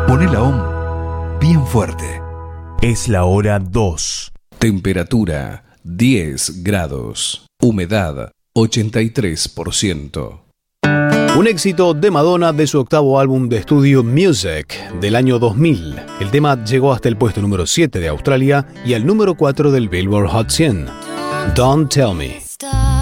Poné la OM bien fuerte. Es la hora 2. Temperatura 10 grados. Humedad 83%. Un éxito de Madonna de su octavo álbum de estudio Music del año 2000. El tema llegó hasta el puesto número 7 de Australia y al número 4 del Billboard Hot 100. Don't Tell Me.